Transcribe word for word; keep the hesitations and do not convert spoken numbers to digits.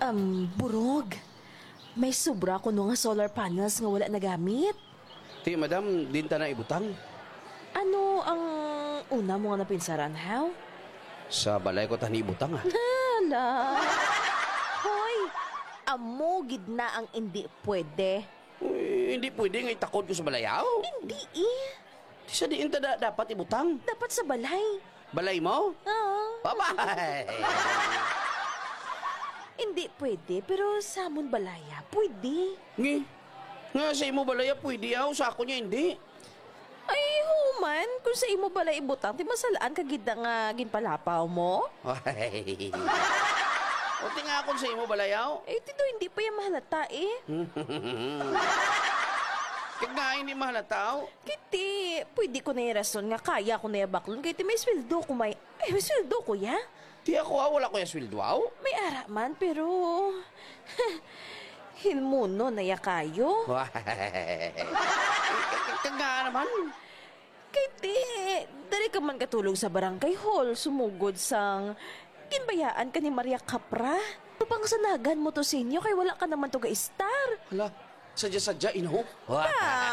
Um, burog. May sobra ko no nga solar panels nga wala nagamit. Ti, madam, dinta na ibutang. Ano ang una mo nga napinsaran, how? Sa balay ko tani ibutang, ah. Hala. Hoy, amo gid na ang hindi pwede. Uy, hindi pwede nga itakod ko sa balayaw. Hindi eh. Di sa diin ta da- dapat ibutang. Dapat sa balay. Balay mo? Ah. Babay! Hindi pwede, pero sa amon balaya, pwede. Ngi, nga sa imo balaya pwede aw, sa ako niya hindi. Ay, human, kung sa imo balay ibutang, di masalaan ka gid nga ginpalapaw mo? Ay. O tinga akong sa imo balayaw. Eh, tito, hindi pa yan mahalata eh. Kag nga hindi mahalataw. Kiti, pwede ko na yung rason nga kaya ko na yung baklon. Kiti, may sweldo ko may... Ay, may sweldo ko ya. Di ako ah, wala ko yung sweldo aw. May ara man, pero... Hinmuno na ya kayo. Kag nga naman. Kiti, dali ka man katulog sa barangay hall, sumugod sang... Ginbayaan ka ni Maria Capra. Pang sanagan mo to sa inyo, kay wala ka naman to ga-star. Hala, sadya-sadya, ino. Ah,